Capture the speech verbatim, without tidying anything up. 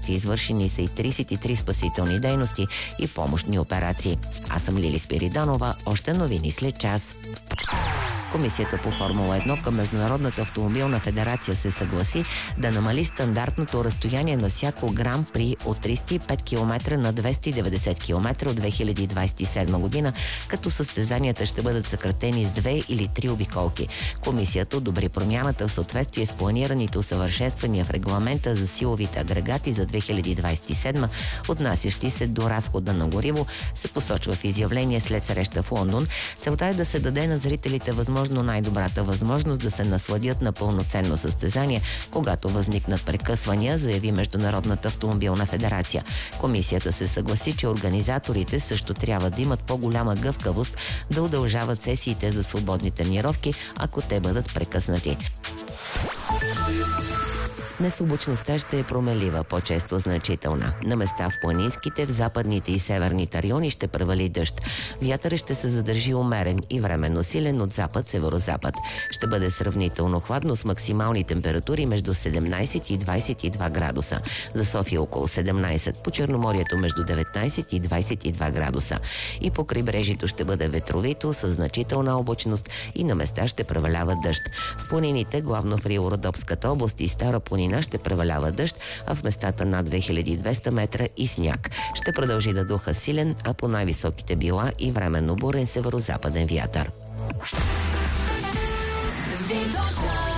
происшествия. Извършени са и тридесет и три спасителни дейности и помощни операции. Аз съм Лили Спиридонова. Още новини след час. Комисията по Формула едно към Международната автомобилна федерация се съгласи да намали стандартното разстояние на всяко гран при от триста и пет километра на двеста и деветдесет километра от две хиляди двадесет и седма година, като състезанията ще бъдат съкратени с две или три обиколки. Комисията одобри промяната в съответствие с планираните усъвършенствания в регламента за силовите агрегати за две хиляди двадесет и седма, отнасящи се до разхода на гориво, се посочва в изявление след среща в Лондон. Целта е да се даде на зрителите възможност най-добрата възможност да се насладят на пълноценно състезание, когато възникнат прекъсвания, заяви Международната автомобилна федерация. Комисията се съгласи, че организаторите също трябва да имат по-голяма гъвкавост да удължават сесиите за свободни тренировки, ако те бъдат прекъснати. Днес облачността ще е промелива, по-често значителна. На места в планинските, в западните и северните райони ще превали дъжд. Вятърът ще се задържи умерен и временно силен от запад-северозапад. Ще бъде сравнително хладно с максимални температури между седемнадесет и двадесет и два градуса. За София около седемнадесет, по Черноморието между деветнадесет и двадесет и два градуса. И по крайбрежието ще бъде ветровито, с значителна облачност и на места ще превалява дъжд. В планините, главно в Рило-Родопската област и Стара планина, ще превалява дъжд, а в местата над две хиляди и двеста метра и сняг. Ще продължи да духа силен, а по най-високите била и временно бурен северо-западен вятър. Видно